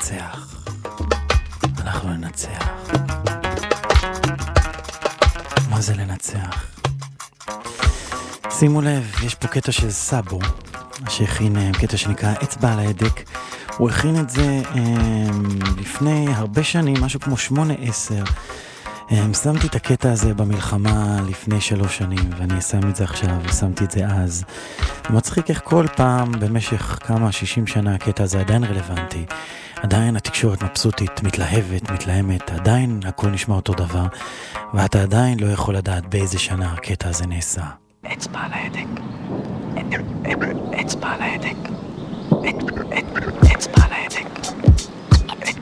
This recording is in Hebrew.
לנצח. אנחנו ננצח. מה זה לנצח? שימו לב, יש פה קטע של סאבו, שהכין קטע שנקרא אצבע על ההדק. הוא הכין את זה לפני הרבה שנים, משהו כמו 8-10. שמתי את הקטע הזה במלחמה לפני 3 שנים, ואני שם את זה עכשיו, ושמתי את זה אז. זה מצחיק איך כל פעם במשך כמה 60 שנה הקטע הזה עדיין רלוונטי. עדיין התקשורת מבסוטית, מתלהבת, מתלהמת, עדיין הכל נשמע אותו דבר, ואתה עדיין לא יכול לדעת באיזה שנה הקטע הזה נעשה. אצבע על ההדק. אצבע על ההדק. אצבע על ההדק.